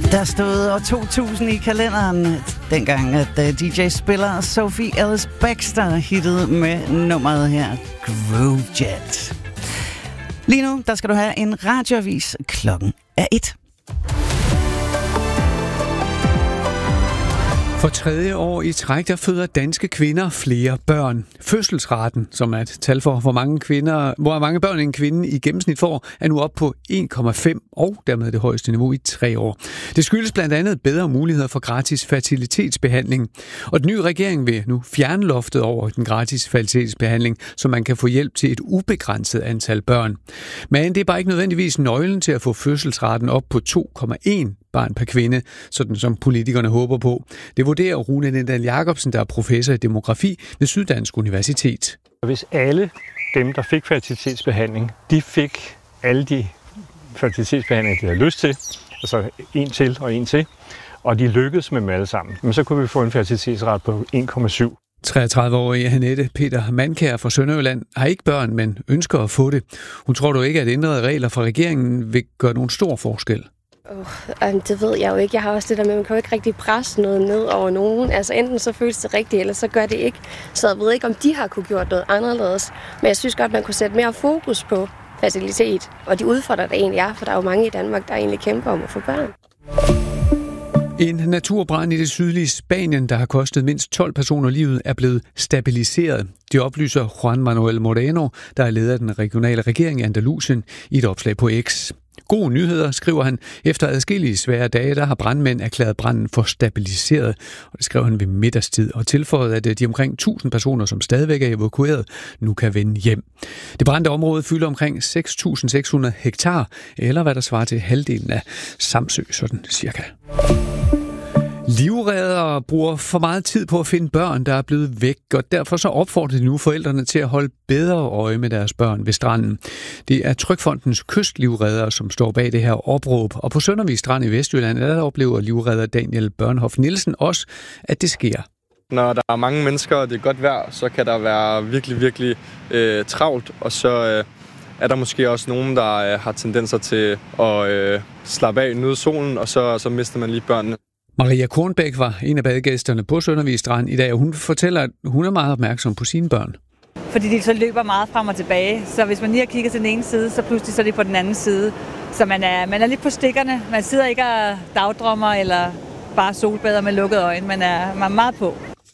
Der stod år 2000 i kalenderen, dengang at DJ-spiller Sophie Ellis Bextor hittede med nummeret her, Groove Jet. Lige nu, der skal du have en radioavis. Klokken er 1. For 3. år i træk, der føder danske kvinder flere børn. Fødselsraten, som er et tal for, hvor mange børn en kvinde i gennemsnit får, er nu op på 1,5 og dermed det højeste niveau i 3 år. Det skyldes blandt andet bedre muligheder for gratis fertilitetsbehandling. Og den nye regering vil nu fjerne loftet over den gratis fertilitetsbehandling, så man kan få hjælp til et ubegrænset antal børn. Men det er bare ikke nødvendigvis nøglen til at få fødselsraten op på 2,1 barn per kvinde, sådan som politikerne håber på. Det vurderer Rune Lindahl Jacobsen, der er professor i demografi ved Syddansk Universitet. Hvis alle dem, der fik fertilitetsbehandling, de fik alle de fertilitetsbehandlinger, de havde lyst til, altså en til og en til, og de lykkedes med dem alle sammen, men så kunne vi få en fertilitetsrate på 1,7. 33-årige Hanette Peter Mandkær fra Sønderjylland har ikke børn, men ønsker at få det. Hun tror dog ikke, at ændrede regler fra regeringen vil gøre nogen stor forskel. Det ved jeg jo ikke. Jeg har også det der med, at man kan jo ikke rigtig presse noget ned over nogen. Altså enten så føles det rigtigt, eller så gør det ikke. Så jeg ved ikke, om de har kunne gjort noget anderledes. Men jeg synes godt, man kunne sætte mere fokus på fertilitet. Og de udfordrer, der egentlig er, for der er jo mange i Danmark, der egentlig kæmper om at få børn. En naturbrand i det sydlige Spanien, der har kostet mindst 12 personer livet, er blevet stabiliseret. Det oplyser Juan Manuel Moreno, der er leder af den regionale regering i Andalusien, i et opslag på X. Gode nyheder, skriver han. Efter adskillige svære dage, der har brandmænd erklæret branden for stabiliseret. Og det skrev han ved middagstid og tilføjede, at de omkring 1000 personer, som stadigvæk er evakueret, nu kan vende hjem. Det brændte område fylder omkring 6.600 hektar, eller hvad der svarer til halvdelen af Samsø, sådan cirka. Livreddere bruger for meget tid på at finde børn, der er blevet væk, og derfor så opfordrer de nu forældrene til at holde bedre øje med deres børn ved stranden. Det er Trygfondens kystlivreddere, som står bag det her opråb, og på Søndervig Strand i Vestjylland, der oplever livredder Daniel Børnhoff Nielsen også, at det sker. Når der er mange mennesker, og det er godt vejr, så kan der være virkelig travlt, og så er der måske også nogen, der har tendenser til at slappe af, nyde solen, og så mister man lige børnene. Maria Kornbæk var en af badegæsterne på Søndervig Strand i dag, og hun fortæller, at hun er meget opmærksom på sine børn. Fordi de så løber meget frem og tilbage, så hvis man lige har kigget til den ene side, så pludselig så er de på den anden side. Så man er lidt på stikkerne. Man sidder ikke og dagdrømmer eller bare solbader med lukkede øjne. Man er meget på.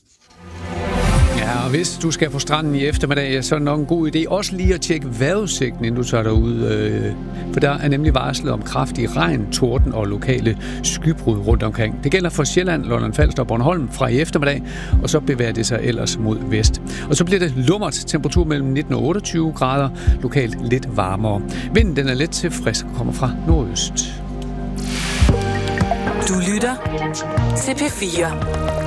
Ja, og hvis du skal på stranden i eftermiddag, så er det nok en god idé også lige at tjekke vejrudsigten, inden du tager derud. For der er nemlig varslet om kraftig regn, torden og lokale skybrud rundt omkring. Det gælder for Sjælland, Lolland-Falster og Bornholm fra i eftermiddag, og så bevæger det sig ellers mod vest. Og så bliver det lummert, temperatur mellem 19 og 28 grader, lokalt lidt varmere. Vinden den er let til frisk og kommer fra nordøst. Du lytter til P4.